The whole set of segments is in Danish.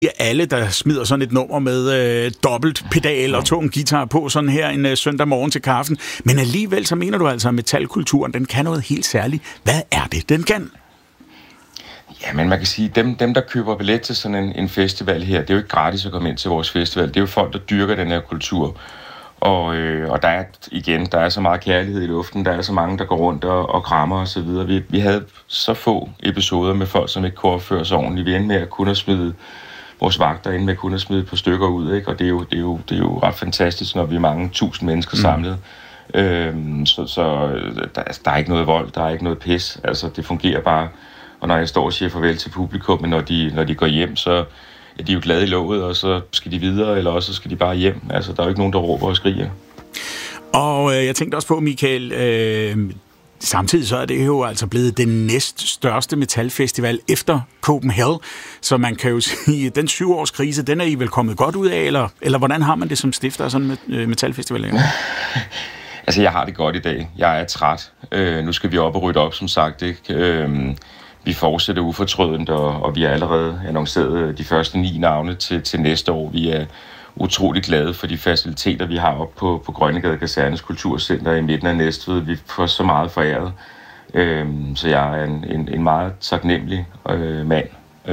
alle, der smider sådan et nummer med dobbelt pedal og tung guitar på sådan her en søndag morgen til kaffen. Men alligevel så mener du altså, at metalkulturen, den kan noget helt særligt. Hvad er det, den kan? Ja, men man kan sige, dem der køber billet til sådan en festival her, det er jo ikke gratis at komme ind til vores festival. Det er jo folk, der dyrker den her kultur. Og der er så meget kærlighed i luften, der er så mange, der går rundt og krammer og så videre. Vi havde så få episoder med folk, som ikke kunne opføre sig ordentligt. Vi endte med at kunne smide vores vagter ind med at kunne smide på stykker ud, ikke? Og det er jo ret fantastisk, når vi er mange tusind mennesker samlet. Så der er ikke noget vold, der er ikke noget pis. Altså, det fungerer bare. Og når jeg står og siger farvel til publikum, men når de går hjem, så er de jo glade i låget, og så skal de videre, eller også så skal de bare hjem. Altså, der er jo ikke nogen, der råber og skriger. Og jeg tænkte også på, Michael, samtidig så er det jo altså blevet den næststørste metalfestival efter Copenhagen, så man kan jo sige, at den 7-årskrise, den er I vel kommet godt ud af, eller hvordan har man det som stifter af sådan en metalfestival? Altså, jeg har det godt i dag. Jeg er træt. Nu skal vi op og rydde op, som sagt, ikke? Vi fortsætter ufortrødent, og vi har allerede annonceret de første 9 navne til næste år. Vi er utrolig glade for de faciliteter, vi har oppe på Grønnegade Kasernes Kulturcenter i midten af Næstved. Vi får så meget foræret. Så jeg er en meget taknemmelig mand,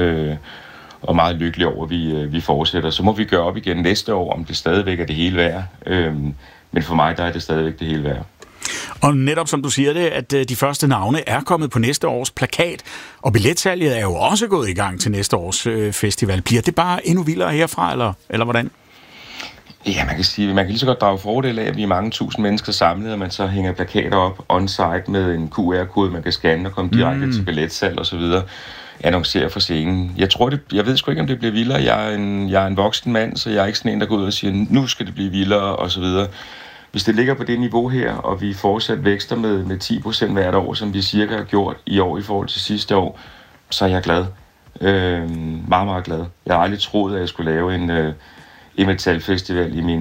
og meget lykkelig over, at vi fortsætter. Så må vi gøre op igen næste år, om det stadigvæk er det hele værd. Men for mig, der er det stadigvæk det hele værd. Og netop som du siger det, at de første navne er kommet på næste års plakat, og billetsalget er jo også gået i gang til næste års festival. Bliver det bare endnu vildere herfra, eller hvordan? Ja, man kan sige, man kan lige så godt drage fordel af, at vi er mange tusind mennesker samlet, og man så hænger plakater op on-site med en QR-kode, man kan scanne og komme direkte til billetsalg og så videre. Annoncerer for scenen. Jeg ved sgu ikke, om det bliver vildere. Jeg er en voksen mand, så jeg er ikke sådan en, der går ud og siger, nu skal det blive vildere og så videre. Hvis det ligger på det niveau her, og vi fortsat vækster med 10% hvert år, som vi cirka har gjort i år i forhold til sidste år, så er jeg glad. Meget, meget glad. Jeg har aldrig troet, at jeg skulle lave en metalfestival i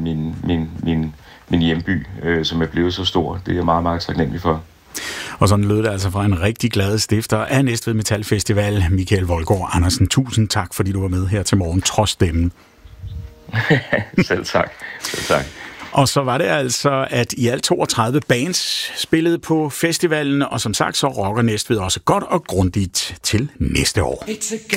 min hjemby, som er blevet så stor. Det er jeg meget, meget taknemmelig for. Og sådan lød det altså fra en rigtig glad stifter af Næstved Metal Festival, Michael Voldgaard Andersen. Tusind tak, fordi du var med her til morgen, trods stemmen. Selv tak. Og så var det altså, at i alt 32 bands spillede på festivalen, og som sagt så rocker Næstved også godt og grundigt til næste år.